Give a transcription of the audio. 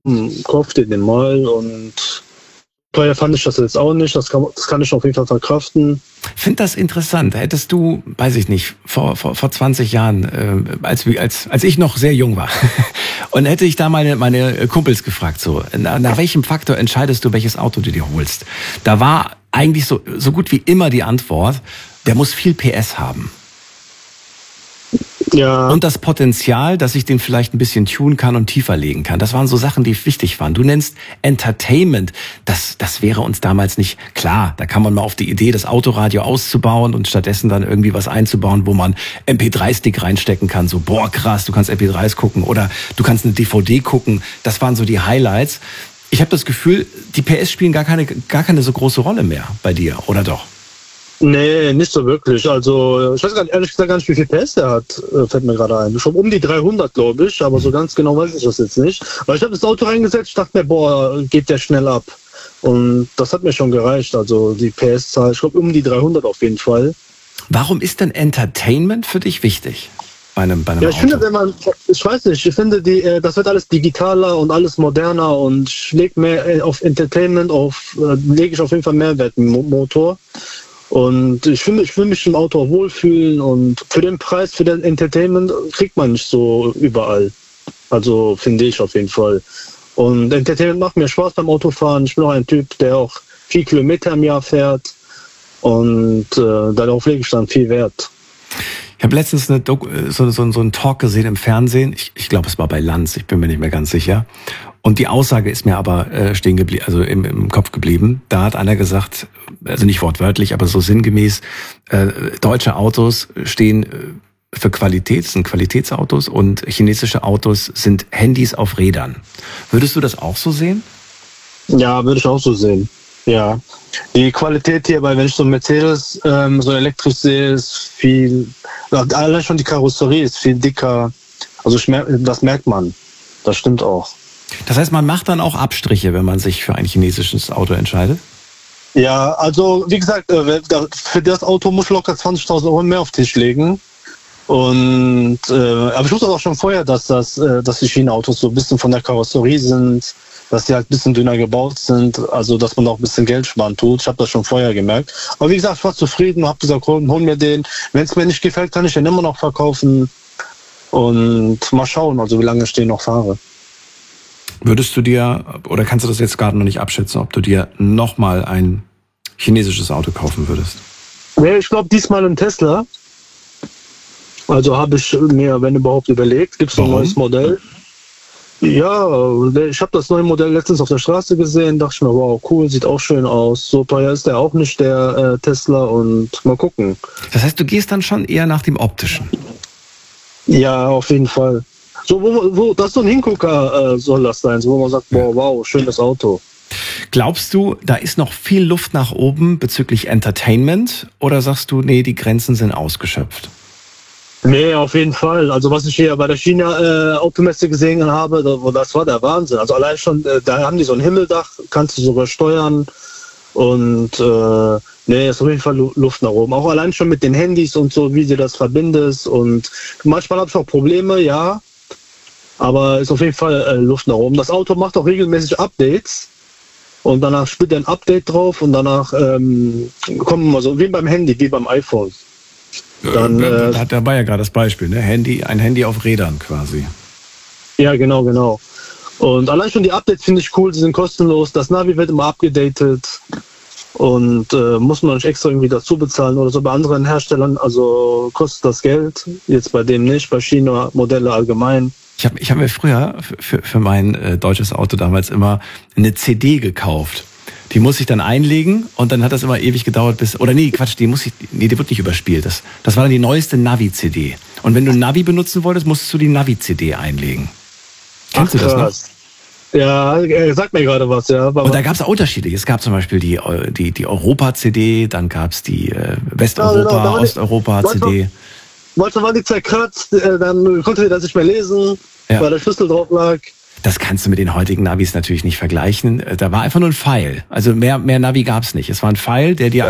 kauf dir den mal und teuer fand ich das jetzt auch nicht, das kann ich auf jeden Fall verkraften. Finde das interessant. Hättest du, weiß ich nicht, vor 20 Jahren, als ich noch sehr jung war, und hätte ich da meine Kumpels gefragt, so, nach welchem Faktor entscheidest du, welches Auto du dir holst? Da war eigentlich so gut wie immer die Antwort, der muss viel PS haben. Ja. Und das Potenzial, dass ich den vielleicht ein bisschen tunen kann und tiefer legen kann. Das waren so Sachen, die wichtig waren. Du nennst Entertainment. Das wäre uns damals nicht klar. Da kam man mal auf die Idee, das Autoradio auszubauen und stattdessen dann irgendwie was einzubauen, wo man MP3-Stick reinstecken kann. So, boah, krass, du kannst MP3s gucken oder du kannst eine DVD gucken. Das waren so die Highlights. Ich habe das Gefühl, die PS spielen gar keine so große Rolle mehr bei dir, oder doch? Nee, nicht so wirklich. Also ich weiß ehrlich gesagt gar nicht, wie viel PS der hat, fällt mir gerade ein. Schon um die 300, glaube ich, aber so ganz genau weiß ich das jetzt nicht. Weil ich habe das Auto reingesetzt, ich dachte mir, boah, geht der schnell ab. Und das hat mir schon gereicht, also die PS-Zahl, ich glaube um die 300 auf jeden Fall. Warum ist denn Entertainment für dich wichtig? Bei einem Ja, ich Auto? finde, ich weiß nicht, ich finde, das wird alles digitaler und alles moderner und ich lege mehr auf Entertainment, lege ich auf jeden Fall Mehrwert im Motor. Und ich will mich im Auto wohlfühlen und für den Preis, für den Entertainment kriegt man nicht so überall. Also finde ich auf jeden Fall. Und Entertainment macht mir Spaß beim Autofahren. Ich bin auch ein Typ, der auch 4 Kilometer im Jahr fährt und darauf lege ich dann viel Wert. Ich habe letztens so einen Talk gesehen im Fernsehen. Ich glaube, es war bei Lanz, ich bin mir nicht mehr ganz sicher. Und die Aussage ist mir aber stehen geblieben, also im Kopf geblieben. Da hat einer gesagt, also nicht wortwörtlich, aber so sinngemäß, deutsche Autos stehen für Qualität, sind Qualitätsautos und chinesische Autos sind Handys auf Rädern. Würdest du das auch so sehen? Ja, würde ich auch so sehen. Ja, die Qualität hierbei, wenn ich so einen Mercedes so elektrisch sehe, ist viel, allein schon die Karosserie ist viel dicker. Also das merkt man. Das stimmt auch. Das heißt, man macht dann auch Abstriche, wenn man sich für ein chinesisches Auto entscheidet? Ja, also wie gesagt, für das Auto muss ich locker 20.000 Euro mehr auf den Tisch legen. Und aber ich wusste auch schon vorher, dass die China-Autos so ein bisschen von der Karosserie sind, dass die halt ein bisschen dünner gebaut sind, also dass man auch ein bisschen Geld sparen tut. Ich habe das schon vorher gemerkt. Aber wie gesagt, ich war zufrieden und habe gesagt, hol mir den. Wenn es mir nicht gefällt, kann ich den immer noch verkaufen. Und mal schauen, also wie lange ich den noch fahre. Würdest du dir, oder kannst du das jetzt gerade noch nicht abschätzen, ob du dir nochmal ein chinesisches Auto kaufen würdest? Nee, ich glaube diesmal ein Tesla. Also habe ich mir, wenn überhaupt, überlegt, gibt es ein neues Modell. Ja, ich habe das neue Modell letztens auf der Straße gesehen, dachte ich mir, wow, cool, sieht auch schön aus. So teuer ist der auch nicht, der Tesla, und mal gucken. Das heißt, du gehst dann schon eher nach dem Optischen? Ja, auf jeden Fall. So, wo das so ein Hingucker soll das sein, so, wo man sagt, boah, wow, schönes Auto. Glaubst du, da ist noch viel Luft nach oben bezüglich Entertainment, oder sagst du, nee, die Grenzen sind ausgeschöpft? Nee, auf jeden Fall. Also was ich hier bei der China-Automesse gesehen habe, das war der Wahnsinn. Also allein schon, da haben die so ein Himmeldach, kannst du sogar steuern. Und nee, ist auf jeden Fall Luft nach oben. Auch allein schon mit den Handys und so, wie du das verbindest. Und manchmal habe ich auch Probleme, ja. Aber ist auf jeden Fall Luft nach oben. Das Auto macht auch regelmäßig Updates. Und danach spielt er ein Update drauf und danach kommen wir so, wie beim Handy, wie beim iPhone. Dann, da war ja gerade das Beispiel, ne? Ein Handy auf Rädern quasi. Ja, genau. Und allein schon die Updates finde ich cool, sie sind kostenlos. Das Navi wird immer abgedatet und muss man nicht extra irgendwie dazu bezahlen oder so. Bei anderen Herstellern, also kostet das Geld. Jetzt bei dem nicht, bei China-Modelle allgemein. Ich hab mir früher für mein deutsches Auto damals immer eine CD gekauft. Die muss ich dann einlegen und dann hat das immer ewig gedauert bis, oder nee, Quatsch, die wird nicht überspielt. Das war dann die neueste Navi-CD. Und wenn du ein Navi benutzen wolltest, musstest du die Navi-CD einlegen. Kennst du das noch? Ja, sagt mir gerade was, ja. Und da gab es Unterschiede. Es gab zum Beispiel die Europa-CD, dann gab es die Westeuropa, genau, Osteuropa-CD. Manchmal war die zerkratzt, dann konnte sie das nicht mehr lesen, weil der Schlüssel drauf lag. Das kannst du mit den heutigen Navis natürlich nicht vergleichen. Da war einfach nur ein Pfeil. Also mehr Navi gab's nicht. Es war ein Pfeil, der dir